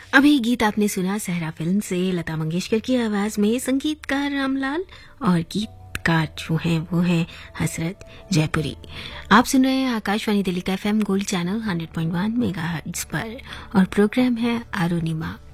अभी गीत आपने सुना सहरा फिल्म से लता मंगेशकर की आवाज में, संगीतकार रामलाल और गीतकार जो हैं वो हैं हसरत जयपुरी। आप सुन रहे हैं आकाशवाणी दिल्ली का FM गोल्ड चैनल 100.1 मेगाहर्ट्ज पर और प्रोग्राम है अरुणिमा।